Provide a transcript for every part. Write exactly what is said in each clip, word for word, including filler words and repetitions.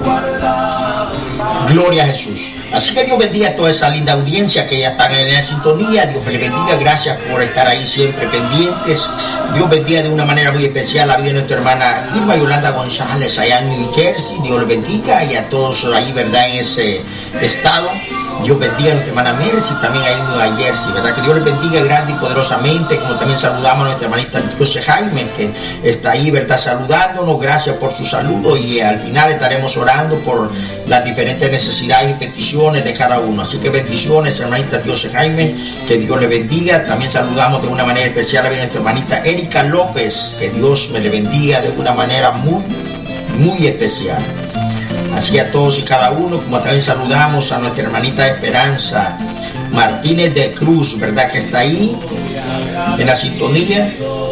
Gloria a Jesús. Así que Dios bendiga a toda esa linda audiencia que ya están en la sintonía. Dios les bendiga. Gracias por estar ahí siempre pendientes. Dios bendiga de una manera muy especial la vida de nuestra hermana Irma Yolanda González allá en New Jersey. Dios les bendiga y a todos ahí, ¿verdad? En ese estado. Dios bendiga a nuestra hermana Mercy, también ahí en Nueva Jersey, ¿verdad? Que Dios les bendiga grande y poderosamente, como también saludamos a nuestra hermanita José Jaime, que está ahí, ¿verdad? Saludándonos, gracias por su saludo y al final estaremos orando por las diferentes necesidades y peticiones de cada uno. Así que bendiciones, hermanita José Jaime, que Dios le bendiga. También saludamos de una manera especial a nuestra hermanita Erika López, que Dios me le bendiga de una manera muy, muy especial. Así a todos y cada uno, como también saludamos a nuestra hermanita Esperanza Martínez de Cruz, ¿verdad? Que está ahí en la sintonía.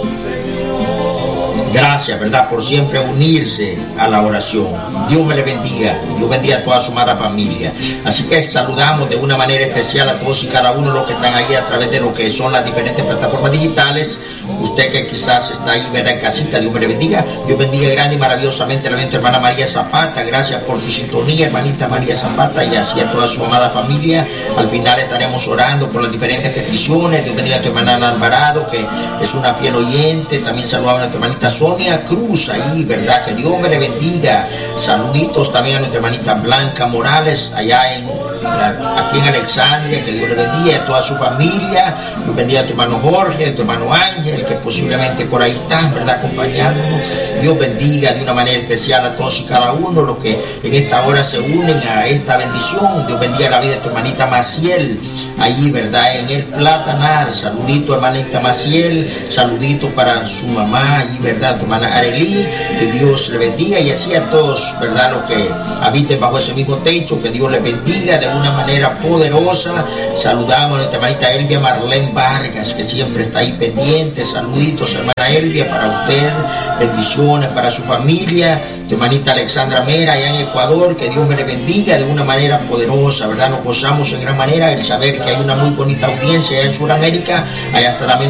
Gracias, ¿verdad? Por siempre unirse a la oración. Dios me le bendiga. Dios bendiga a toda su amada familia. Así que saludamos de una manera especial a todos y cada uno de los que están ahí a través de lo que son las diferentes plataformas digitales. Usted que quizás está ahí, ¿verdad? En casita, Dios me le bendiga. Dios bendiga grande y maravillosamente a la hermana María Zapata. Gracias por su sintonía, hermanita María Zapata, y así a toda su amada familia. Al final estaremos orando por las diferentes peticiones. Dios bendiga a tu hermana Ana Alvarado, que es una fiel oyente. También saludamos a nuestra hermanita Sonia Cruz ahí, ¿verdad? Que Dios me le bendiga. Saluditos también a nuestra hermanita Blanca Morales allá en aquí en Alexandria, que Dios le bendiga a toda su familia. Dios bendiga a tu hermano Jorge, a tu hermano Ángel, que posiblemente por ahí están, ¿verdad? Acompañándonos. Dios bendiga de una manera especial a todos y cada uno los que en esta hora se unen a esta bendición. Dios bendiga la vida de tu hermanita Maciel allí, ¿verdad? En el Platanal. Saludito, hermanita Maciel. Saludito para su mamá allí, ¿verdad? Tu hermana Arely. Que Dios le bendiga y así a todos, ¿verdad? Los que habiten bajo ese mismo techo. Que Dios les bendiga de una manera poderosa. Saludamos a nuestra hermanita Elvia Marlene Vargas, que siempre está ahí pendiente. Saluditos, hermana Elvia, para usted. Bendiciones para su familia. Tu hermanita Alexandra Mera, allá en Ecuador. Que Dios me le bendiga de una manera poderosa, ¿verdad? Nos gozamos en gran manera el saber que hay una muy bonita audiencia allá en Sudamérica. Allá está también